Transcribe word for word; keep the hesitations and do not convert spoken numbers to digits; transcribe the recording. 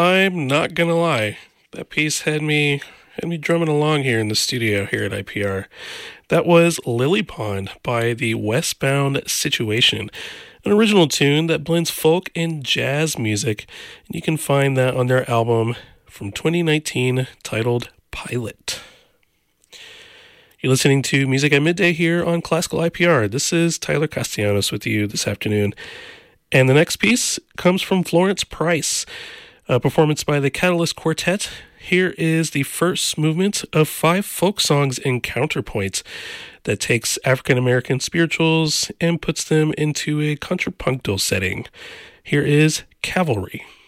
I'm not gonna lie. That piece had me had me drumming along here in the studio here at I P R. That was Lily Pond by the Westbound Situation, an original tune that blends folk and jazz music, and you can find that on their album from twenty nineteen titled Pilot. You're listening to Music at Midday here on Classical I P R. This is Tyler Castellanos with you this afternoon. And the next piece comes from Florence Price, a performance by the Catalyst Quartet. Here is the first movement of five folk songs and counterpoints that takes African-American spirituals and puts them into a contrapuntal setting. Here is Cavalry.